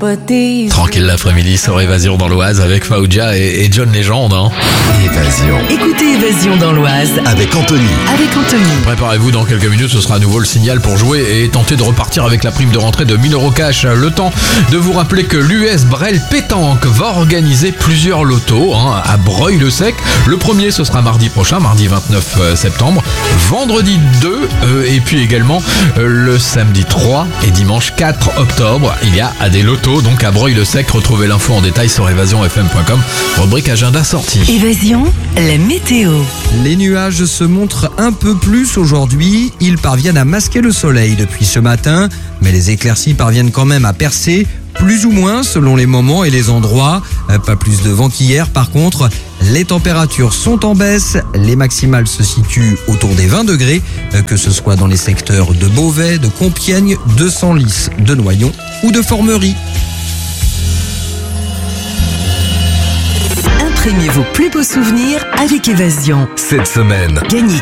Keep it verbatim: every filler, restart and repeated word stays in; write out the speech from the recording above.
sympathies. Tranquille l'après-midi sur Évasion dans l'Oise avec Fauja et, et John Legend. Hein. Évasion. Écoutez Évasion dans l'Oise Avec Anthony. avec Anthony. Préparez-vous, dans quelques minutes, ce sera à nouveau le signal pour jouer et tenter de repartir avec la prime de rentrée de mille euros cash. Le temps de vous rappeler que l'U S Brel Pétanque va organiser plusieurs lotos hein, à Breuil-le-Sec. Le premier, ce sera mardi prochain, mardi vingt-neuf septembre, vendredi deux euh, et puis également euh, le samedi trois et dimanche quatre octobre. Il y a à des lotos donc à Breuil-le-Sec. Retrouvez l'info en détail sur évasion f m point com, rubrique agenda sortie. Évasion, la météo. Les nuages se montrent un peu plus aujourd'hui. Ils parviennent à masquer le soleil depuis ce matin, mais les éclaircies parviennent quand même à percer, plus ou moins selon les moments et les endroits. Euh, Pas plus de vent qu'hier. Par contre, les températures sont en baisse. Les maximales se situent autour des vingt degrés, euh, que ce soit dans les secteurs de Beauvais, de Compiègne, de Senlis, de Noyon ou de Formerie. Imprimez vos plus beaux souvenirs avec Évasion. Cette semaine. Gagnez